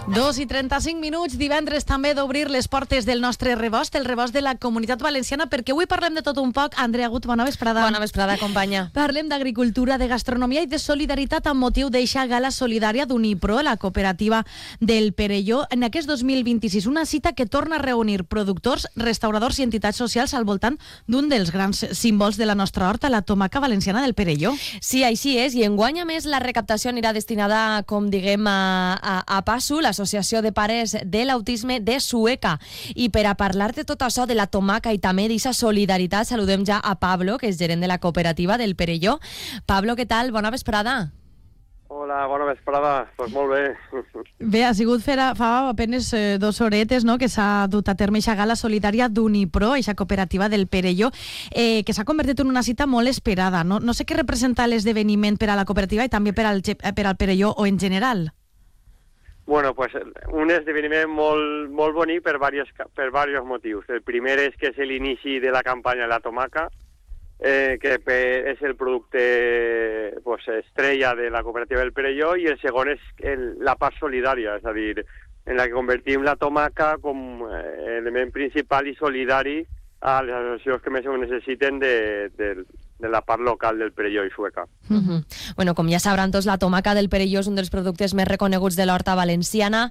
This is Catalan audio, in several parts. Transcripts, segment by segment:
2:35, divendres també d'obrir les portes del nostre rebost, el rebost de la Comunitat Valenciana, perquè avui parlem de tot un poc. Andrea Gut, bona vesprada. Bona vesprada, companya. Parlem d'agricultura, de gastronomia i de solidaritat amb motiu d'eixa gala solidària d'Unipro, la cooperativa del Perelló, en aquest 2026. Una cita que torna a reunir productors, restauradors i entitats socials al voltant d'un dels grans símbols de la nostra horta, la tomaca valenciana del Perelló. Sí, així és, i enguany, a més, la recaptació anirà destinada, com diguem, a PASU, l'Associació de Pares de l'Autisme de Sueca. I per a parlar de tot això, de la tomaca i també d'aquesta solidaritat, saludem ja a Pablo, que és gerent de la cooperativa del Perelló. Pablo, què tal? Bona vesprada. Hola, bona vesprada. Doncs molt bé. Bé, ha sigut fa apenes 2 horetes, no?, que s'ha dut a terme aquesta gala solidària d'Unipro, aquesta cooperativa del Perelló, que s'ha convertit en una cita molt esperada. No sé què representa l'esdeveniment per a la cooperativa i també per al Perelló o en general. Bueno, pues un esdeveniment molt bonic per diversos motius. El primer és que és l'inici de la campanya de la tomaca, que és el producte estrella de la cooperativa del Perelló, i el segon és la part solidària, és a dir, en la que convertim la tomaca com element principal i solidari a les associacions que més ho necessiten de la part local del Perelló i Sueca. Bueno, com ja sabran tots, la tomaca del Perelló és un dels productes més reconeguts de l'horta valenciana.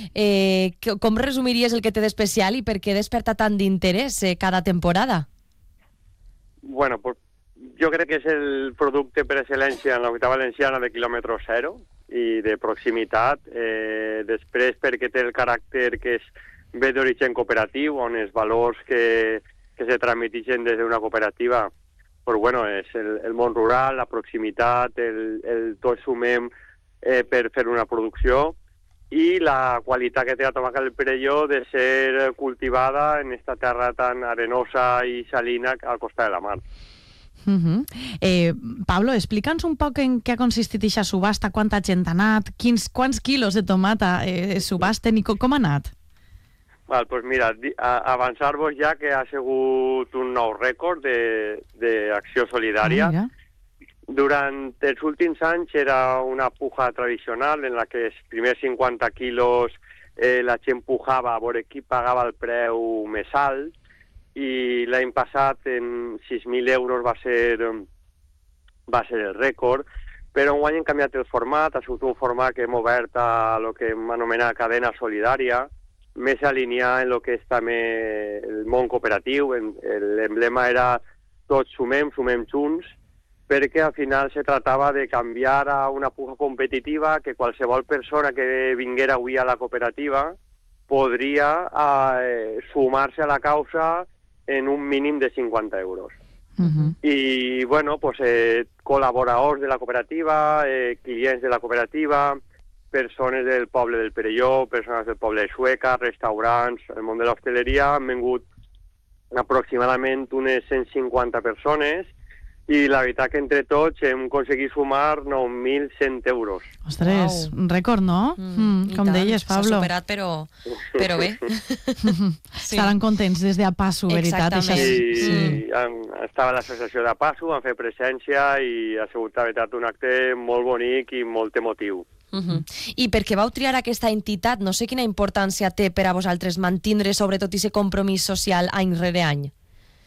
Com resumiries el que té d'especial i per què desperta tant d'interès cada temporada? Bueno, pues jo crec que és el producte per excel·lència en l'horta valenciana de quilòmetre zero i de proximitat. Després perquè té el caràcter que ve d'origen cooperatiu, on els valors que se transmeteixen des d'una cooperativa, però bueno, és el món rural, la proximitat, el tot sumem per fer una producció, i la qualitat que té la tomaca del Perelló de ser cultivada en esta terra tan arenosa i salina al costat de la mar. Pablo, explica'ns un poc en què ha consistit aquesta subhasta, quanta gent ha anat, quants quilos de tomata subasten i com ha anat? Doncs mira, avançar-vos ja que ha sigut un nou rècord d'acció solidària. Durant els últims anys era una puja tradicional en la que els primers 50 quilos la gent pujava a veure qui pagava el preu més alt, i l'any passat en 6.000 euros va ser el rècord, però enguany hem canviat el format, ha sigut un format que hem obert a el que hem anomenat cadena solidària, més alineat en el que és també el món cooperatiu. L'emblema era tots sumem junts, perquè al final se tratava de canviar a una puja competitiva que qualsevol persona que vinguera avui a la cooperativa podria sumar-se a la causa en un mínim de 50 euros. I, bueno, col·laboradors de la cooperativa, clients de la cooperativa, persones del poble del Perelló, persones del poble de Sueca, restaurants, el món de l'hostaleria, han vingut aproximadament unes 150 persones, i la veritat que entre tots hem aconseguit sumar 9.100 euros. Ostres, un rècord, no? Com deies, Pablo. S'ha superat, però bé. Estaran contents des de PASU, veritat? Sí, estava a l'associació de PASU, han fet presència i ha sigut, la veritat, un acte molt bonic i molt emotiu. I per què vau triar aquesta entitat? No sé quina importància té per a vosaltres mantindre sobretot aquest compromís social any rere any.